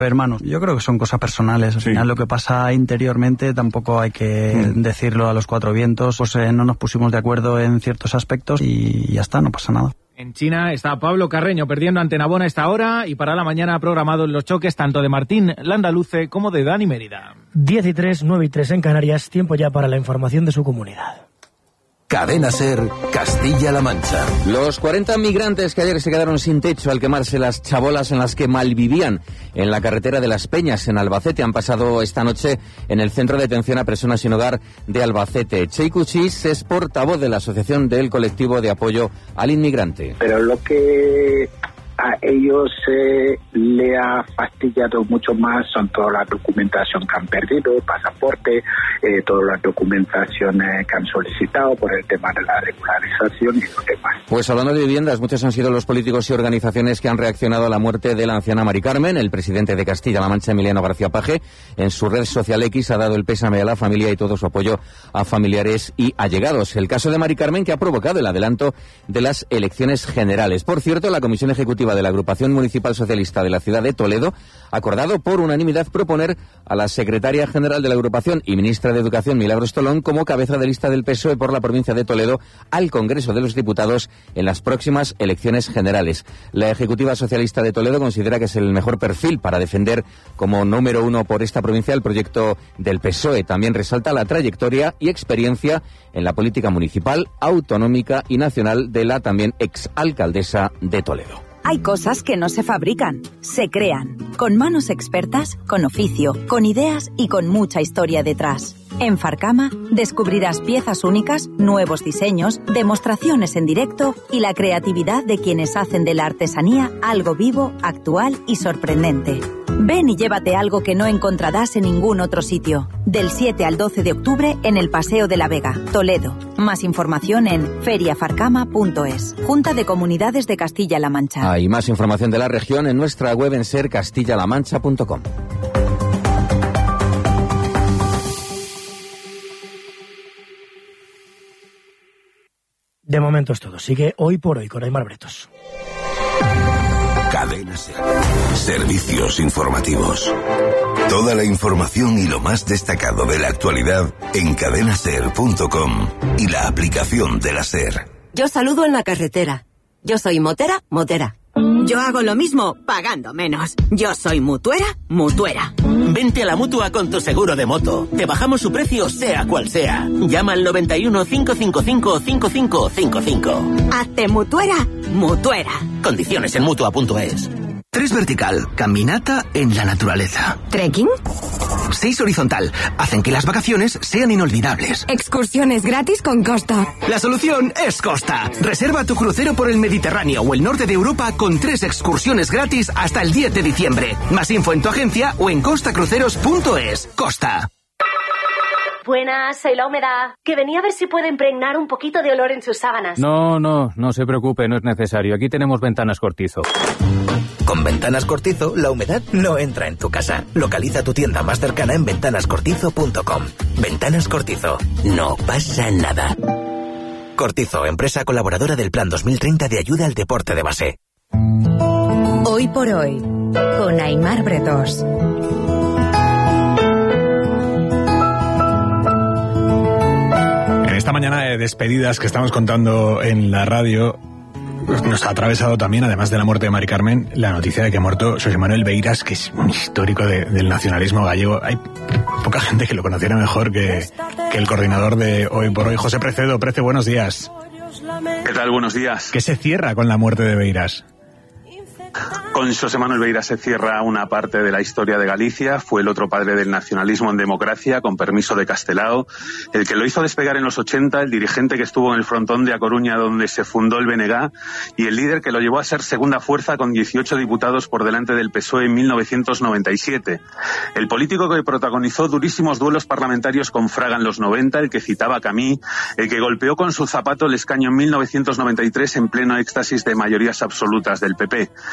Hermanos, yo creo que son cosas personales. Al final lo que pasa interiormente tampoco hay que decirlo a los cuatro vientos. Pues no nos pusimos de acuerdo en ciertos aspectos y ya está, no pasa nada. En China está Pablo Carreño perdiendo ante Navona a esta hora y para la mañana programados los choques tanto de Martín Landaluce como de Dani Mérida. 10:03, 9:03 en Canarias, tiempo ya para la información de su comunidad. Cadena SER, Castilla-La Mancha. Los 40 migrantes que ayer se quedaron sin techo al quemarse las chabolas en las que malvivían en la carretera de Las Peñas, en Albacete, han pasado esta noche en el Centro de Atención a Personas Sin Hogar de Albacete. Chey Cuchis es portavoz de la Asociación del Colectivo de Apoyo al Inmigrante. Pero lo que a ellos le ha fastidiado mucho más son toda la documentación que han perdido, pasaporte, todas las documentaciones que han solicitado por el tema de la regularización y lo demás. Pues hablando de viviendas, muchos han sido los políticos y organizaciones que han reaccionado a la muerte de la anciana Mari Carmen. El presidente de Castilla-La Mancha, Emiliano García Paje, en su red social X ha dado el pésame a la familia y todo su apoyo a familiares y allegados. El caso de Mari Carmen que ha provocado el adelanto de las elecciones generales. Por cierto, la Comisión Ejecutiva de la Agrupación Municipal Socialista de la ciudad de Toledo ha acordado por unanimidad proponer a la secretaria general de la agrupación y ministra de Educación, Milagros Tolón, como cabeza de lista del PSOE por la provincia de Toledo al Congreso de los Diputados en las próximas elecciones generales. La Ejecutiva Socialista de Toledo considera que es el mejor perfil para defender como número uno por esta provincia el proyecto del PSOE. También resalta la trayectoria y experiencia en la política municipal, autonómica y nacional de la también exalcaldesa de Toledo. Hay cosas que no se fabrican, se crean, con manos expertas, con oficio, con ideas y con mucha historia detrás. En Farcama descubrirás piezas únicas, nuevos diseños, demostraciones en directo y la creatividad de quienes hacen de la artesanía algo vivo, actual y sorprendente. Ven y llévate algo que no encontrarás en ningún otro sitio. Del 7 al 12 de octubre en el Paseo de la Vega, Toledo. Más información en feriafarcama.es. Junta de Comunidades de Castilla-La Mancha. Hay más información de la región en nuestra web en sercastillalamancha.com. De momento es todo. Sigue Hoy por Hoy con Aymar Bretos. Cadena SER. Servicios informativos. Toda la información y lo más destacado de la actualidad en cadenaser.com y la aplicación de la SER. Yo saludo en la carretera. Yo soy motera. Yo hago lo mismo, pagando menos. Yo soy mutuera. Vente a la Mutua con tu seguro de moto. Te bajamos su precio, sea cual sea. Llama al 91 555 5555. Hazte mutuera. Condiciones en Mutua.es. 3 vertical, caminata en la naturaleza. ¿Trekking? 6 horizontal, hacen que las vacaciones sean inolvidables. Excursiones gratis con Costa. La solución es Costa. Reserva tu crucero por el Mediterráneo o el norte de Europa con 3 excursiones gratis hasta el 10 de diciembre. Más info en tu agencia o en costacruceros.es. Costa. Buenas, soy la humedad. Que venía a ver si puedo impregnar un poquito de olor en sus sábanas. No se preocupe, no es necesario. Aquí tenemos Ventanas Cortizo. Con Ventanas Cortizo, la humedad no entra en tu casa. Localiza tu tienda más cercana en ventanascortizo.com. Ventanas Cortizo. No pasa nada. Cortizo, empresa colaboradora del Plan 2030 de ayuda al deporte de base. Hoy por Hoy, con Aymar Bretos. Esta mañana de despedidas que estamos contando en la radio, nos ha atravesado también, además de la muerte de Mari Carmen, la noticia de que ha muerto José Manuel Beiras, que es un histórico del nacionalismo gallego. Hay poca gente que lo conociera mejor que el coordinador de Hoy por Hoy, José Precedo. Prece, buenos días. ¿Qué tal? Buenos días. ¿Qué se cierra con la muerte de Beiras? Con José Manuel Beiras se cierra una parte de la historia de Galicia. Fue el otro padre del nacionalismo en democracia, con permiso de Castelao, el que lo hizo despegar en los 80, el dirigente que estuvo en el frontón de A Coruña, donde se fundó el BNG, y el líder que lo llevó a ser segunda fuerza con 18 diputados por delante del PSOE en 1997. El político que protagonizó durísimos duelos parlamentarios con Fraga en los 90, el que citaba a Camí, el que golpeó con su zapato el escaño en 1993 en pleno éxtasis de mayorías absolutas del PP.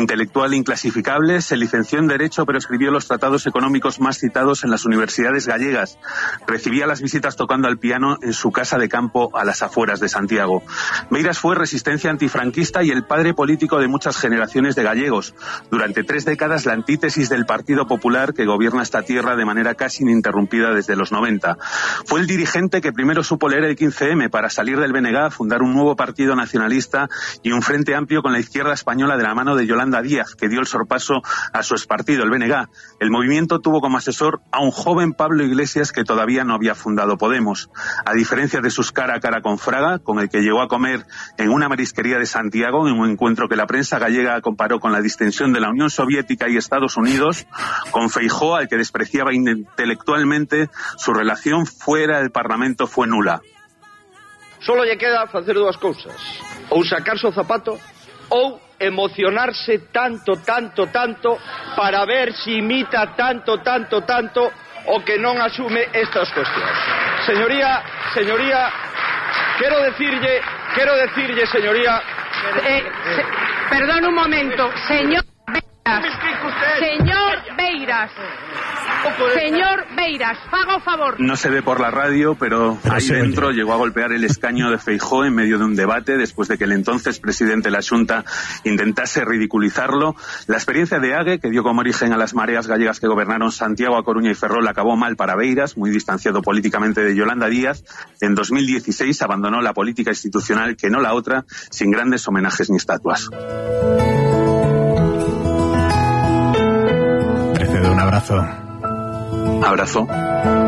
Intelectual inclasificable, se licenció en Derecho, pero escribió los tratados económicos más citados en las universidades gallegas. Recibía las visitas tocando al piano en su casa de campo a las afueras de Santiago. Beiras fue resistencia antifranquista y el padre político de muchas generaciones de gallegos. Durante 3 décadas, la antítesis del Partido Popular que gobierna esta tierra de manera casi ininterrumpida desde los 90. Fue el dirigente que primero supo leer el 15M para salir del BNG, fundar un nuevo partido nacionalista y un frente amplio con la izquierda española de la mano de Yolanda Díaz, que dio el sorpaso a su expartido, el BNG. El movimiento tuvo como asesor a un joven Pablo Iglesias que todavía no había fundado Podemos. A diferencia de sus cara a cara con Fraga, con el que llegó a comer en una marisquería de Santiago, en un encuentro que la prensa gallega comparó con la distensión de la Unión Soviética y Estados Unidos, con Feijóo, al que despreciaba intelectualmente, su relación fuera del Parlamento fue nula. Solo lle queda facer 2 cousas: ou sacarse o zapato ou emocionarse tanto para ver si imita tanto o que non asume estas cuestións. Señoría, quero decirlle, señoría... Perdón un momento, señor Beiras, faga o favor. No se ve por la radio, pero ahí dentro llegó a golpear el escaño de Feijóo en medio de un debate después de que el entonces presidente de la Xunta intentase ridiculizarlo. La experiencia de Ague, que dio como origen a las mareas gallegas que gobernaron Santiago, A Coruña y Ferrol, acabó mal para Beiras, muy distanciado políticamente de Yolanda Díaz. En 2016 abandonó la política institucional, que no la otra, sin grandes homenajes ni estatuas. Un abrazo. Abrazo.